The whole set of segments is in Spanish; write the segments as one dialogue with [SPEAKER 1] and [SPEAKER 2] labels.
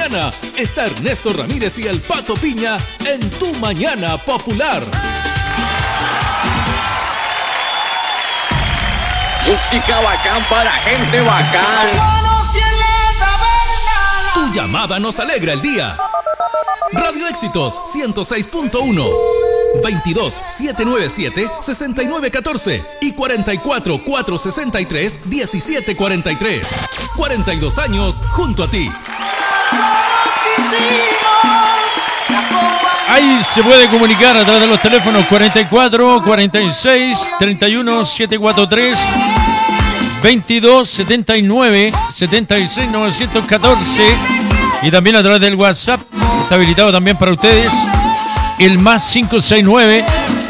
[SPEAKER 1] mañana está Ernesto Ramírez y el Pato Piña en Tu Mañana Popular.
[SPEAKER 2] Música bacán para gente bacán.
[SPEAKER 1] Tu llamada nos alegra el día. Radio Éxitos 106.1 22 797 6914 y 44 463 1743. 42 años junto a ti.
[SPEAKER 3] Ahí se puede comunicar a través de los teléfonos 44 46 31 743 22 79 76 914 y también a través del WhatsApp. Está habilitado también para ustedes el más 569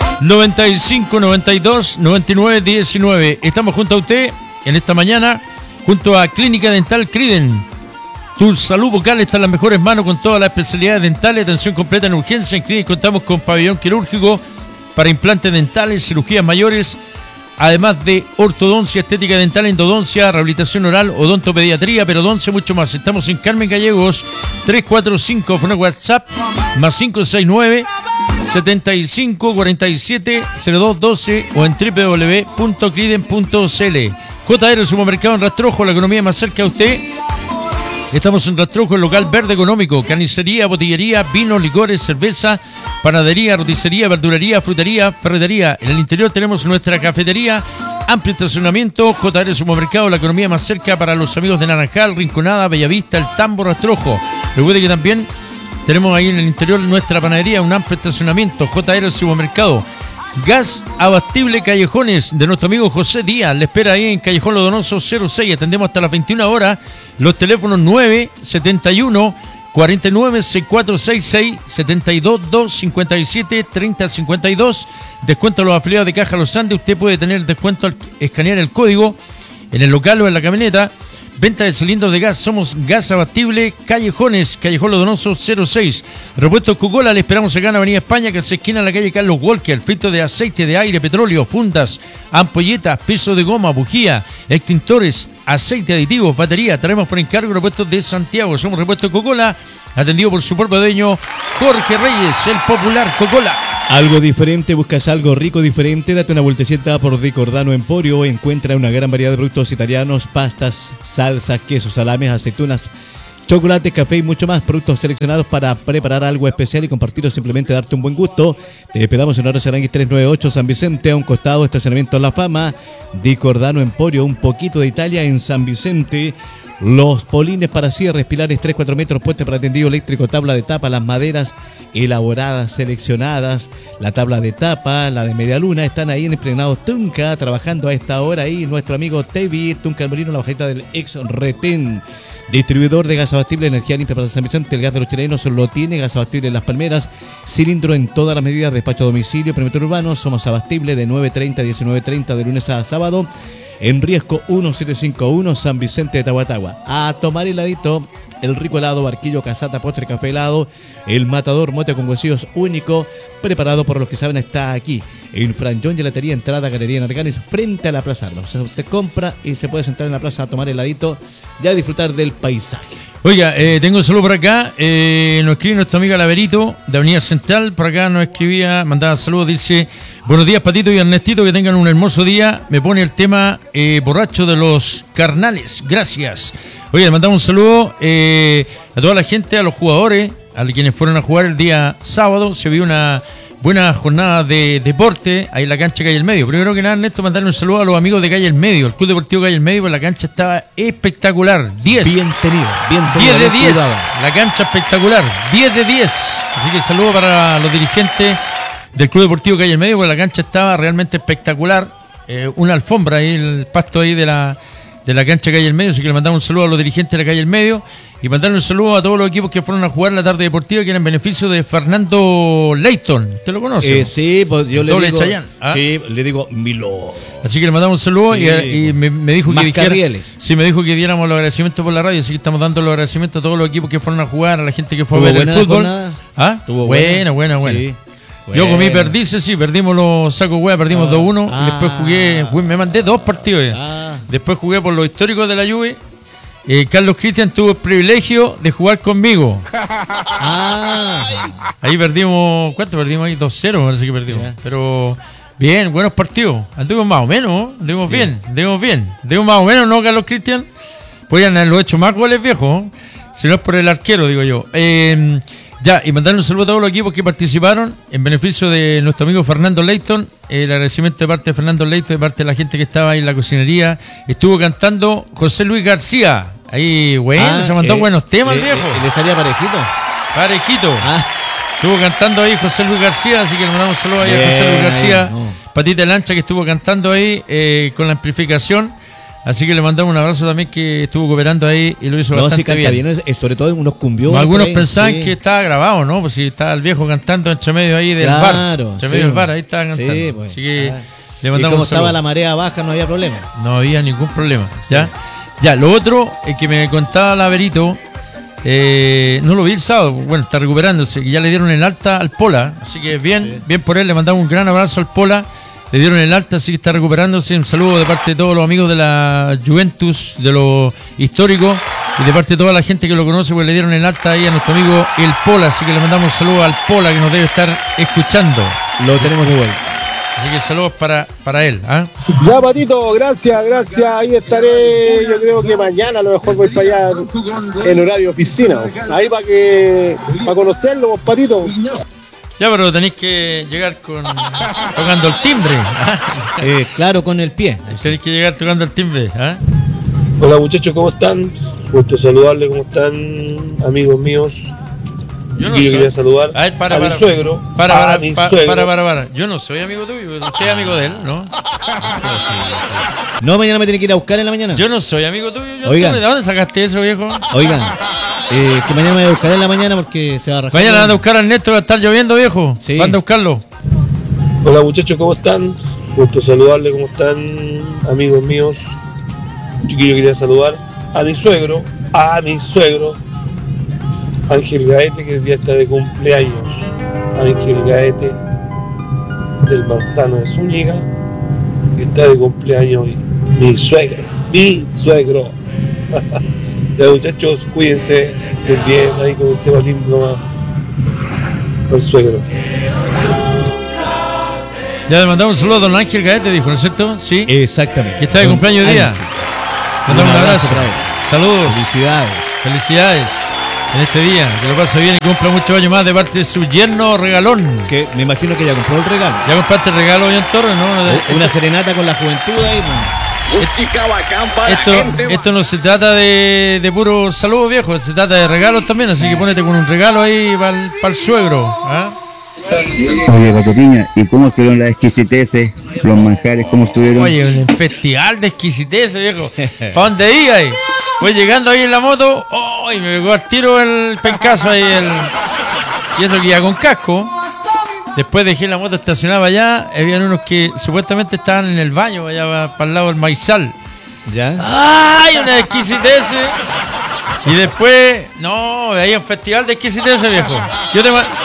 [SPEAKER 3] 95 92 99 19. Estamos junto a usted en esta mañana junto a Clínica Dental Criden. Tu salud bucal está en las mejores manos con todas las especialidades dentales, atención completa en urgencia. En Criden contamos con pabellón quirúrgico para implantes dentales, cirugías mayores, además de ortodoncia, estética dental, endodoncia, rehabilitación oral, odontopediatría, periodoncia, mucho más. Estamos en Carmen Gallegos 345, fue WhatsApp más 569 75 47 02 12 o en www.criden.cl. JR Supermercado en Rastrojo, la economía más cerca a usted. Estamos en Rastrojo, el local verde económico, carnicería, botillería, vinos, licores, cerveza, panadería, roticería, verdulería, frutería, ferretería. En el interior tenemos nuestra cafetería, amplio estacionamiento. JR Supermercado, la economía más cerca para los amigos de Naranjal, Rinconada, Bellavista, El Tambo, Rastrojo. Recuerde que también tenemos ahí en el interior nuestra panadería, un amplio estacionamiento. JR Supermercado. Gas abastible Callejones de nuestro amigo José Díaz. Le espera ahí en Callejón Los Donosos 06. Atendemos hasta las 21 horas. Los teléfonos 971 49 6466 72 257 30 52. Descuento a los afiliados de Caja Los Andes. Usted puede tener descuento al escanear el código en el local o en la camioneta. Venta de cilindros de gas, somos Gas Abastible Callejones, Callejón Los Donosos 06. Repuestos Coca-Cola, le esperamos acá en Avenida España, que se esquina en la calle Carlos Walker. Filtro de aceite, de aire, petróleo, fundas, ampolletas, piso de goma, bujía, extintores, aceite, aditivos, batería. Traemos por encargo repuestos de Santiago. Somos Repuestos Coca-Cola, atendido por su propio dueño Jorge Reyes, el popular Coca-Cola.
[SPEAKER 4] Algo diferente, buscas algo rico diferente, date una vueltecita por Ricordano Emporio. Encuentra una gran variedad de productos italianos, pastas, salsas, quesos, salames, aceitunas, chocolate, café y mucho más. Productos seleccionados para preparar algo especial y compartirlo, simplemente darte un buen gusto. Te esperamos en Horacio Aranguis 398 San Vicente, a un costado, estacionamiento La Fama. Ricordano Emporio, un poquito de Italia en San Vicente. Los polines para cierres, pilares 3-4 metros, puente para tendido eléctrico, tabla de tapa, las maderas elaboradas, seleccionadas, la tabla de tapa, la de media luna, están ahí en Impregnados Tunca, trabajando a esta hora ahí nuestro amigo Tevi, Tunca el Molino, la bajeta del ex retén. Distribuidor de gas abastible, energía limpia para San Vicente, el gas de los chilenos lo tiene, gas abastible en Las Palmeras, cilindro en todas las medidas, despacho a domicilio, perímetro urbano, somos abastible de 9:30 a 19:30 de lunes a sábado. En Riesco 1751, San Vicente de Tahuatahua. A tomar heladito, el rico helado, barquillo, casata, postre, café helado, el matador, mote con huesillos único, preparado por los que saben, está aquí. En Franjón, gelatería, entrada, galería en Arganes, frente a la Plaza Arlos. O sea, usted compra y se puede sentar en la plaza a tomar heladito y a disfrutar del paisaje.
[SPEAKER 3] Oiga, tengo un saludo por acá. Nos escribe nuestro amigo Laverito de Avenida Central. Por acá nos escribía, mandaba saludos. Dice: buenos días, Patito y Ernestito, que tengan un hermoso día. Me pone el tema borracho de los carnales. Gracias. Oiga, le mandamos un saludo a toda la gente, a los jugadores, a quienes fueron a jugar el día sábado. Se vio una buena jornada de deporte ahí en la cancha Calle El Medio. Primero que nada, Ernesto, mandarle un saludo a los amigos de Calle El Medio, el Club Deportivo Calle El Medio, porque la cancha estaba espectacular. 10.
[SPEAKER 4] Bien tenido.
[SPEAKER 3] 10 de 10. La cancha espectacular. 10 de 10. Así que saludo para los dirigentes del Club Deportivo Calle El Medio, porque la cancha estaba realmente espectacular. Una alfombra ahí, el pasto ahí de la cancha Calle El Medio. Así que le mandamos un saludo a los dirigentes de la Calle El Medio. Y mandarle un saludo a todos los equipos que fueron a jugar la tarde deportiva, que era en beneficio de Fernando Leighton. ¿Usted lo conoce?
[SPEAKER 4] Sí, pues yo le digo.
[SPEAKER 3] Chayán, ¿ah?
[SPEAKER 4] Sí, le digo Milo.
[SPEAKER 3] Así que le mandamos un saludo, sí, y me dijo que dijera,
[SPEAKER 4] sí,
[SPEAKER 3] me dijo que diéramos los agradecimientos por la radio. Así que estamos dando los agradecimientos a todos los equipos que fueron a jugar, a la gente que fue a ver el fútbol. ¿Ah? Buena. Sí. Yo comí perdices, sí, perdimos los sacos hueá, perdimos 2-1. Después jugué, me mandé 2 partidos. Después jugué por los históricos de la Juve. Carlos Cristian tuvo el privilegio de jugar conmigo. Ahí perdimos, ¿cuánto perdimos ahí? 2-0 parece que perdimos. Yeah. Pero bien, buenos partidos. Anduvimos más o menos, anduvimos bien. Anduvimos más o menos, ¿no, Carlos Cristian? Podrían haberlo hecho más goles, viejo. Si no es por el arquero, digo yo. Ya, y mandarle un saludo a todos los equipos que participaron en beneficio de nuestro amigo Fernando Leighton. El agradecimiento de parte de Fernando Leighton, de parte de la gente que estaba ahí en la cocinería. Estuvo cantando José Luis García. Ahí, bueno, se mandó buenos temas, viejo.
[SPEAKER 4] ¿Le salía parejito?
[SPEAKER 3] Parejito. Estuvo cantando ahí José Luis García, así que le mandamos un saludo ahí a José Luis García. Patita Lancha, que estuvo cantando ahí con la amplificación. Así que le mandamos un abrazo también, que estuvo cooperando ahí y lo hizo bastante bien.
[SPEAKER 4] Sobre todo en unos cumbiones.
[SPEAKER 3] Algunos pensaban que estaba grabado, ¿no? Pues si estaba el viejo cantando entre medio ahí del bar. Entre medio del bar, ahí estaba cantando. Sí, pues, así que le mandamos un saludo. Y como estaba la marea baja, no había problema. No había ningún problema. ¿Ya? Ya, lo otro que me contaba la Verito, no lo vi el sábado, bueno, está recuperándose, que ya le dieron el alta al Pola, así que bien por él, le mandamos un gran abrazo al Pola. Le dieron el alta, así que está recuperándose. Un saludo de parte de todos los amigos de la Juventus, de lo histórico, y de parte de toda la gente que lo conoce, pues le dieron el alta ahí a nuestro amigo el Pola. Así que le mandamos un saludo al Pola, que nos debe estar escuchando. Lo tenemos de vuelta. Así que saludos para él.
[SPEAKER 5] Ya, Patito, gracias. Ahí estaré, yo creo que mañana a lo mejor voy para allá en horario oficina. Ahí para conocerlo, Patito.
[SPEAKER 3] Ya, pero tenéis que llegar tocando el timbre.
[SPEAKER 4] Claro, con el pie.
[SPEAKER 3] Tenéis que llegar tocando el timbre.
[SPEAKER 6] Hola muchachos, ¿cómo están? Gusto saludarles, ¿cómo están, amigos míos? Yo quería saludar a mi suegro.
[SPEAKER 3] Para. Yo no soy amigo tuyo, usted es amigo de él, ¿no?
[SPEAKER 4] No, mañana me tiene que ir a buscar en la mañana.
[SPEAKER 3] Yo no soy amigo tuyo.
[SPEAKER 4] Oigan.
[SPEAKER 3] ¿De dónde sacaste eso, viejo?
[SPEAKER 4] Oigan. Que mañana me voy a buscar en la mañana porque se va a rajar.
[SPEAKER 3] Mañana van a buscar al Néstor, va a estar lloviendo, viejo. Sí. Van a buscarlo.
[SPEAKER 6] Hola muchachos, ¿cómo están? Gusto saludarles, ¿cómo están, amigos míos? Yo quería saludar a mi suegro, Ángel Gaete, que el día está de cumpleaños. Ángel Gaete, del Manzano de Zúñiga, que está de cumpleaños hoy. Mi suegro. Ya, muchachos, cuídense, estén bien, ahí con un tema lindo para el suegro.
[SPEAKER 3] Ya le mandamos un saludo a don Ángel Gaete, dijo, ¿no es cierto? Sí.
[SPEAKER 4] Exactamente.
[SPEAKER 3] Que está de cumpleaños hoy día. Mandamos un abrazo. Saludos. Felicidades en este día. Que lo pase bien y cumpla muchos años más de parte de su yerno regalón.
[SPEAKER 4] Que me imagino que ya compró el regalo.
[SPEAKER 3] Ya compraste el regalo, John Torres, ¿no?
[SPEAKER 4] Una serenata con la juventud ahí, ¿no?
[SPEAKER 2] Música bacán para la gente.
[SPEAKER 3] Esto no se trata de puro saludo, viejo, se trata de regalos también, así que ponete con un regalo ahí para el suegro.
[SPEAKER 7] Oye, Pato Piña, ¿y cómo estuvieron las exquisiteces, los manjares, cómo estuvieron?
[SPEAKER 3] Oye, un festival de exquisiteces, viejo. ¿Para dónde iba ahí? Voy llegando ahí en la moto, y me pegó al tiro el pencazo ahí, y eso que iba con casco. Después dejé la moto estacionada allá, habían unos que supuestamente estaban en el baño, allá para el lado del maizal.
[SPEAKER 4] ¿Ya?
[SPEAKER 3] ¡Ay, una exquisitez! Y después, no, había un festival de exquisitez, viejo. Yo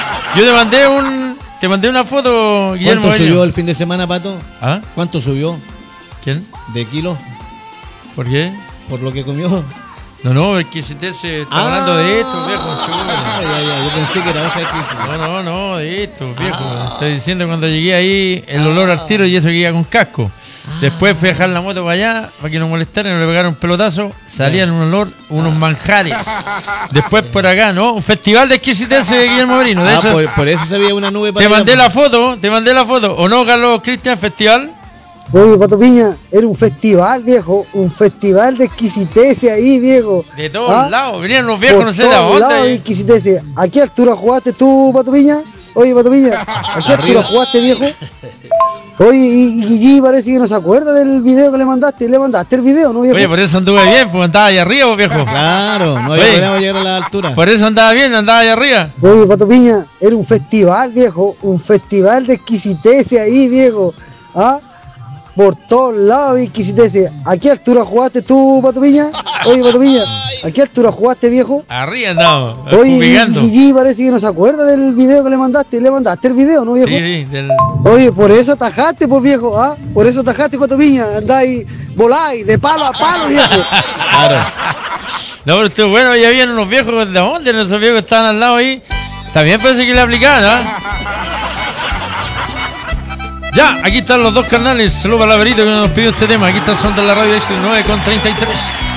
[SPEAKER 3] te mandé una foto, Guillermo.
[SPEAKER 4] ¿Cuánto subió el fin de semana, Pato? ¿Cuánto subió?
[SPEAKER 3] ¿Quién?
[SPEAKER 4] ¿De kilos?
[SPEAKER 3] ¿Por qué?
[SPEAKER 4] Por lo que comió.
[SPEAKER 3] No, exquisitez, está hablando de esto, viejo.
[SPEAKER 4] Yo pensé que era otra exquisitez.
[SPEAKER 3] No, de esto, viejo. Estoy diciendo cuando llegué ahí, el olor al tiro y eso que iba con casco. Después fui a dejar la moto para allá, para que no molestaran, no le pegaron un pelotazo, salían un olor, unos manjares. Después por acá, ¿no? Un festival de exquisitez de Guillermo Merino. De hecho,
[SPEAKER 4] por eso se veía una nube para
[SPEAKER 3] te mandé la foto, ¿o no, Carlos Cristian? Festival.
[SPEAKER 8] Oye, Pato Piña, era un festival, viejo, un festival de exquisiteces ahí, viejo.
[SPEAKER 3] De todos lados, venían los viejos, no sé de
[SPEAKER 8] dónde.
[SPEAKER 3] dónde.
[SPEAKER 8] Exquisiteces. ¿A qué altura jugaste tú, Pato Piña? Oye, Pato Piña, ¿a qué altura jugaste, viejo? Oye, y Gigi parece que no se acuerda del video que le mandaste. ¿Le mandaste el video, no, viejo?
[SPEAKER 3] Oye, por eso anduve bien, pues andaba ahí arriba, viejo.
[SPEAKER 4] Claro, no había problema llegar a la altura.
[SPEAKER 3] Por eso andaba bien, andaba ahí arriba.
[SPEAKER 8] Oye, Pato Piña, era un festival, viejo, un festival de exquisiteces ahí, viejo. Por todos lados, exquisiteces. ¿A qué altura jugaste tú, Pato Piña? Oye, Pato Piña, ¿a qué altura jugaste, viejo?
[SPEAKER 3] Arriba andamos.
[SPEAKER 8] Oye, y Gigi parece que no se acuerda del video que le mandaste. ¿Le mandaste el video, no, viejo?
[SPEAKER 3] Sí.
[SPEAKER 8] Oye, por eso atajaste, pues, viejo. Por eso atajaste, Pato Piña. Andáis, voláis de palo a palo, viejo.
[SPEAKER 4] Claro.
[SPEAKER 3] No, pero esto bueno, ya habían unos viejos, ¿de dónde? Esos viejos estaban al lado ahí. También parece que le aplicaban, ¿ah? Ya, aquí están los dos carnales. Saludos a la Verito que nos pidió este tema. Aquí está el son de la radio X9 con 33.